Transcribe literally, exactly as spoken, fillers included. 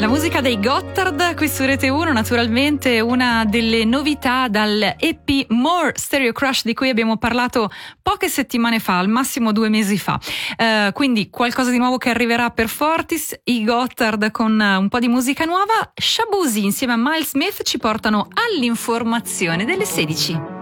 La musica dei Gotthard qui su Rete uno, naturalmente una delle novità dal E P More Stereo Crush di cui abbiamo parlato poche settimane fa, al massimo due mesi fa. Uh, quindi qualcosa di nuovo che arriverà per Fortis, i Gotthard con un po' di musica nuova. Shaboozey insieme a Miles Smith ci portano all'informazione delle sedici.